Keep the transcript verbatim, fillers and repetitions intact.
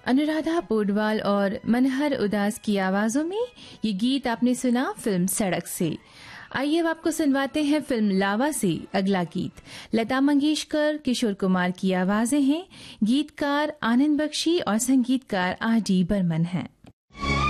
अनुराधा पोडवाल और मनहर उदास की आवाजों में ये गीत आपने सुना फिल्म सड़क से। आइए अब आपको सुनवाते हैं फिल्म लावा से अगला गीत। लता मंगेशकर, किशोर कुमार की आवाजें हैं, गीतकार आनंद बख्शी और संगीतकार आर डी बर्मन हैं।